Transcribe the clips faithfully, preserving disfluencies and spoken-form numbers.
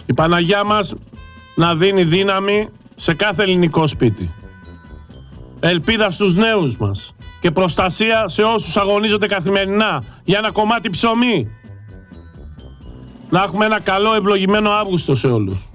Η Παναγιά μας να δίνει δύναμη σε κάθε ελληνικό σπίτι. Ελπίδα στους νέους μας και προστασία σε όσους αγωνίζονται καθημερινά για ένα κομμάτι ψωμί. Να έχουμε ένα καλό ευλογημένο Αύγουστο σε όλους.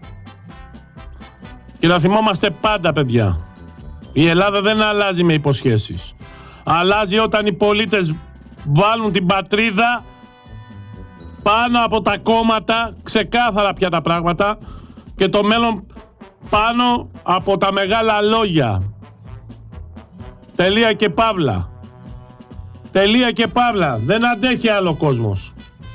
Και να θυμόμαστε πάντα, παιδιά, η Ελλάδα δεν αλλάζει με υποσχέσεις. Αλλάζει όταν οι πολίτες βάλουν την πατρίδα πάνω από τα κόμματα, ξεκάθαρα πια τα πράγματα, και το μέλλον πάνω από τα μεγάλα λόγια. Τελεία και παύλα. Τελεία και παύλα. Δεν αντέχει άλλο κόσμος.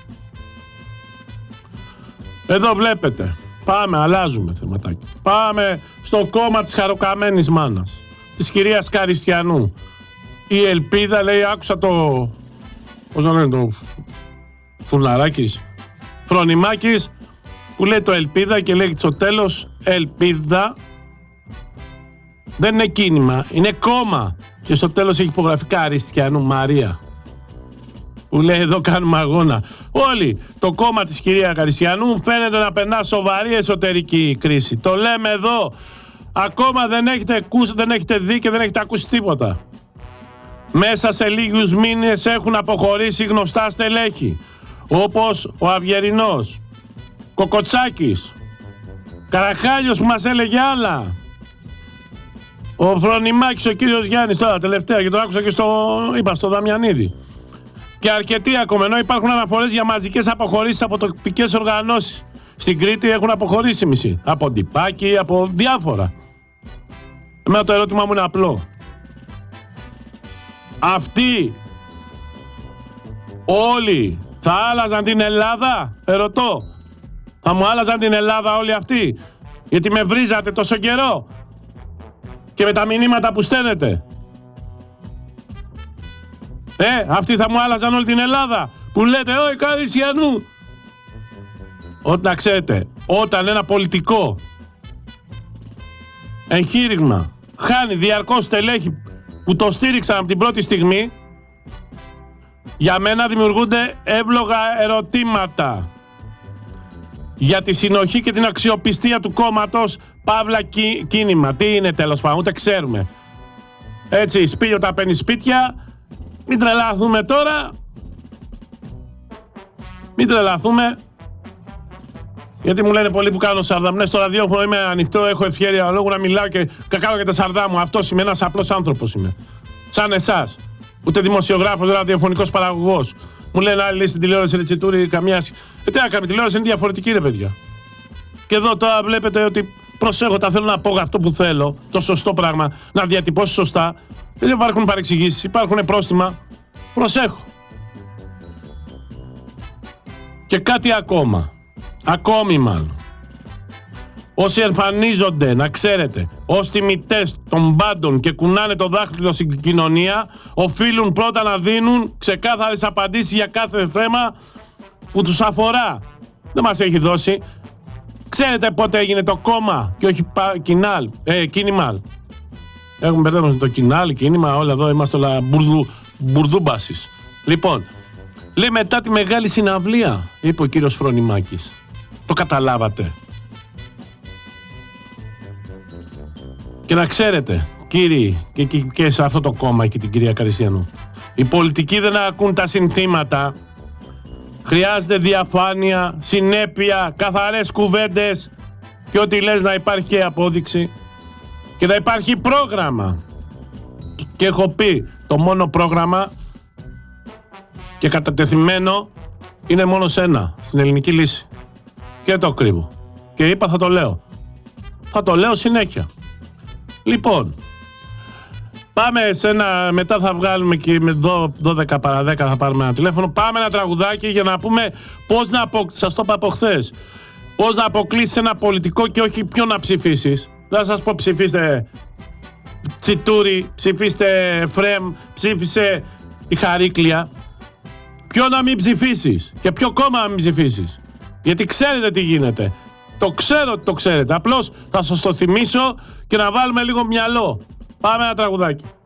Εδώ βλέπετε. Πάμε, αλλάζουμε θεματάκι. Πάμε στο κόμμα της χαροκαμένης μάνας, της κυρίας Καριστιανού. Η Ελπίδα, λέει, άκουσα το... πώς να λένε, το... Φουρναράκης, Φρονιμάκης, που λέει το Ελπίδα και λέει στο τέλος Ελπίδα δεν είναι κίνημα, είναι κόμμα. Και στο τέλος έχει υπογραφεί Καριστιανού Μαρία, που λέει εδώ κάνουμε αγώνα. Όλοι το κόμμα της κυρία Καριστιανού φαίνεται να περνά σοβαρή εσωτερική κρίση. Το λέμε εδώ. Ακόμα δεν έχετε, ακούσει, δεν έχετε δει και δεν έχετε ακούσει τίποτα. Μέσα σε λίγους μήνες έχουν αποχωρήσει γνωστά στελέχη, όπως ο Αυγερινός, Κοκοτσάκης, Καραχάλιος που μας έλεγε άλλα, ο Φρονιμάκης, ο κύριος Γιάννης, τώρα τελευταία, και το άκουσα και στο, είπα, στο Δαμιανίδη. Και αρκετοί ακόμα, ενώ υπάρχουν αναφορές για μαζικές αποχωρήσεις από τοπικές οργανώσεις. Στην Κρήτη έχουν αποχωρήσει μισοί. Από ντυπάκι, από διάφορα. Εμένα το ερώτημα μου είναι απλό. Αυτοί όλοι θα άλλαζαν την Ελλάδα? Ερωτώ. Θα μου άλλαζαν την Ελλάδα όλοι αυτοί? Γιατί με βρίζατε τόσο καιρό και με τα μηνύματα που στέλνετε. Ε, αυτοί θα μου άλλαζαν όλη την Ελλάδα που λέτε «Ωι Καριστιανού». Όταν ξέρετε, όταν ένα πολιτικό εγχείρημα χάνει διαρκώς στελέχη που το στήριξαν από την πρώτη στιγμή, για μένα δημιουργούνται εύλογα ερωτήματα για τη συνοχή και την αξιοπιστία του κόμματος παύλα κί, κίνημα. Τι είναι τέλος πάντων, ούτε ξέρουμε. Έτσι, σπίτιο τα παίρνει σπίτια. Μην τρελαθούμε τώρα. Μην τρελαθούμε. Γιατί μου λένε πολλοί που κάνω σαρδαμνές στο ραδιόφωνο, είμαι ανοιχτό, έχω ευχέρεια λόγω να μιλάω και κάνω και τα σαρδά μου. Αυτός είμαι, ένας απλός άνθρωπος είμαι. Σαν εσάς. Ούτε δημοσιογράφος, ούτε ραδιοφωνικός παραγωγός. Μου λένε άλλοι, λέει στην τηλεόραση Ρετσιτούρη, καμιά. Ε, τι να κάνουμε, η τηλεόραση είναι διαφορετική, ρε παιδιά. Και εδώ τώρα βλέπετε ότι προσέχω, τα θέλω να πω αυτό που θέλω, το σωστό πράγμα, να διατυπώσω σωστά. Δεν υπάρχουν παρεξηγήσεις, υπάρχουν πρόστιμα. Προσέχω. Και κάτι ακόμα. Ακόμη μάλλον. Όσοι εμφανίζονται, να ξέρετε, ως τιμητές των πάντων και κουνάνε το δάχτυλο στην κοινωνία, οφείλουν πρώτα να δίνουν ξεκάθαρες απαντήσεις για κάθε θέμα που τους αφορά. Δεν μας έχει δώσει. Ξέρετε πότε έγινε το κόμμα και όχι πα, κοινάλ, ε, κίνημα. Έχουμε μπερδέψει το κοινάλ, κίνημα, όλα εδώ είμαστε όλα μπουρδου, μπουρδούμπασης. Λοιπόν, λέει μετά τη μεγάλη συναυλία, είπε ο κύριος Φρονιμάκης. Το καταλάβατε? Και να ξέρετε, κύριοι, και, και, και σε αυτό το κόμμα και την κυρία Καριστιανού, οι πολιτικοί δεν ακούν τα συνθήματα. Χρειάζεται διαφάνεια, συνέπεια, καθαρές κουβέντες και ό,τι λες να υπάρχει και απόδειξη και να υπάρχει πρόγραμμα. Και έχω πει, το μόνο πρόγραμμα και κατατεθειμένο είναι μόνο σε ένα, στην ελληνική λύση. Και το κρύβω. Και είπα θα το λέω. Θα το λέω συνέχεια. Λοιπόν, πάμε σε ένα, μετά θα βγάλουμε και με δώδεκα παρά δέκα θα πάρουμε ένα τηλέφωνο. Πάμε ένα τραγουδάκι για να πούμε πώς να, απο, σας το είπα από χθες, πώς να αποκλείσεις ένα πολιτικό και όχι ποιο να ψηφίσεις. Θα σας πω ψηφίστε Τσιτούρι, ψηφίστε Φρέμ, ψήφισε τη Χαρίκλια. Ποιο να μην ψηφίσεις και ποιο κόμμα να μην ψηφίσεις. Γιατί ξέρετε τι γίνεται. Το ξέρω ότι το ξέρετε. Απλώς θα σας το θυμίσω και να βάλουμε λίγο μυαλό. Πάμε ένα τραγουδάκι.